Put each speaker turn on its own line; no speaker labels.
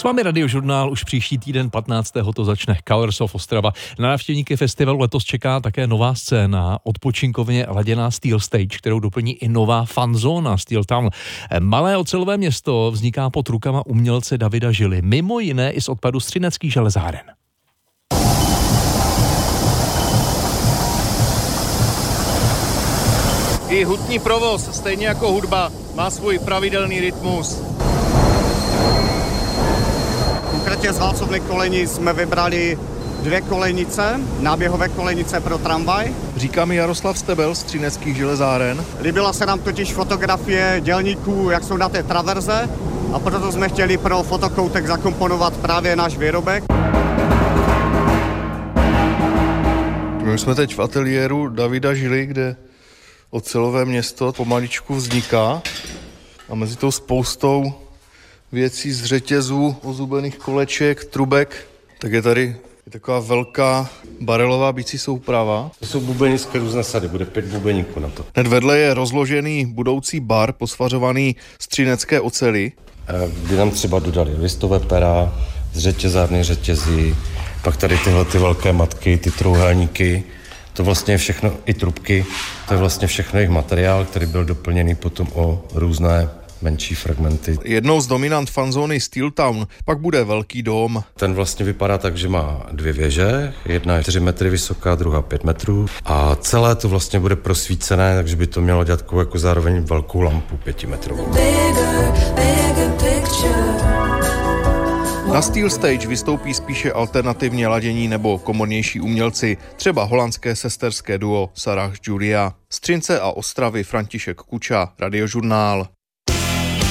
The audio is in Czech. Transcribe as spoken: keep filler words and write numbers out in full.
vámi Radiožurnál už příští týden patnáctého to začne. Colors of Ostrava. Na návštěvníky festivalu letos čeká také nová scéna, odpočinkovně laděná Steel Stage, kterou doplní i nová fanzóna Steel Town. Malé ocelové město vzniká pod rukama umělce Davida Žily, mimo jiné i z odpadu z Třineckých železáren.
I hutní provoz, stejně jako hudba, má svůj pravidelný rytmus.
Konkrétně z válcovny kolejnic jsme vybrali dvě kolejnice, náběhové kolejnice pro tramvaj.
Říká mi Jaroslav Stebel z Třineckých železáren.
Líbila se nám totiž fotografie dělníků, jak jsou na té traverze, a proto jsme chtěli pro fotokoutek zakomponovat právě náš výrobek.
My jsme teď v ateliéru Davida Žily, kde ocelové město pomaličku vzniká a mezi tou spoustou věcí z řetězů, ozubených koleček, trubek, tak je tady je taková velká barelová bicí souprava.
To jsou bubenické různé sady, bude pět bubeníků na to.
Hned vedle je rozložený budoucí bar posvařovaný z třinecké oceli.
Kdy nám třeba dodali listové pera, z řetězárny řetězí, pak tady tyhle ty velké matky, ty trouhelníky, to vlastně je všechno, i trubky, to je vlastně všechno jejich materiál, který byl doplněný potom o různé menší fragmenty.
Jednou z dominant fanzóny Steel Town pak bude velký dom.
Ten vlastně vypadá tak, že má dvě věže, jedna je čtyři metry vysoká, druhá pět metrů a celé to vlastně bude prosvícené, takže by to mělo dělat jako zároveň velkou lampu pětimetrovou.
Na Steel Stage vystoupí spíše alternativně ladění nebo komornější umělci, třeba holandské sesterské duo Sarah Julia. Z Třince a Ostravy František Kuča, Radiožurnál.